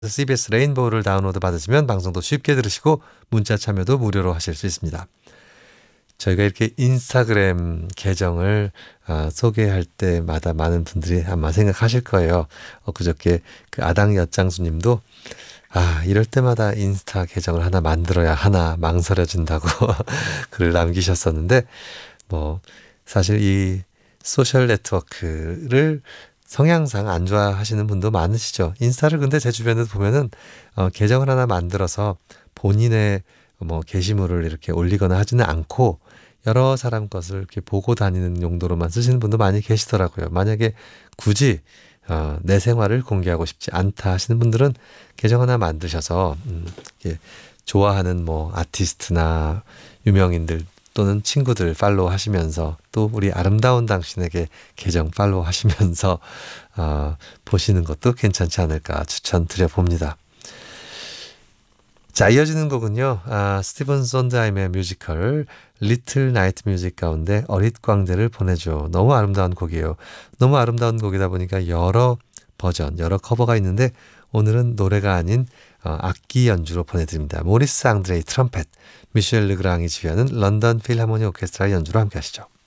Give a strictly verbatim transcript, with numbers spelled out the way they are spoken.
씨비에스 레인보우를 다운로드 받으시면 방송도 쉽게 들으시고 문자 참여도 무료로 하실 수 있습니다. 저희가 이렇게 인스타그램 계정을 어, 소개할 때마다 많은 분들이 아마 생각하실 거예요. 어, 그저께 그 아당 엿장수님도 아 이럴 때마다 인스타 계정을 하나 만들어야 하나 망설여진다고 글을 남기셨었는데 뭐 사실 이 소셜 네트워크를 성향상 안 좋아하시는 분도 많으시죠. 인스타를 근데 제 주변에도 보면은 어, 계정을 하나 만들어서 본인의 뭐 게시물을 이렇게 올리거나 하지는 않고 여러 사람 것을 이렇게 보고 다니는 용도로만 쓰시는 분도 많이 계시더라고요. 만약에 굳이 어, 내 생활을 공개하고 싶지 않다 하시는 분들은 계정 하나 만드셔서 음, 이렇게 좋아하는 뭐 아티스트나 유명인들 또는 친구들 팔로우 하시면서 또 우리 아름다운 당신에게 계정 팔로우 하시면서 어, 보시는 것도 괜찮지 않을까 추천드려 봅니다. 자, 이어지는 곡은요. 아, 스티븐 손드하임의 뮤지컬 리틀 나이트 뮤직 가운데 어릿 광대를 보내줘. 너무 아름다운 곡이에요. 너무 아름다운 곡이다 보니까 여러 버전, 여러 커버가 있는데 오늘은 노래가 아닌 어, 악기 연주로 보내드립니다. 모리스 앙드레이 트럼펫, 미셸 르그랑이 지휘하는 런던 필하모니 오케스트라 연주로 함께 하시죠.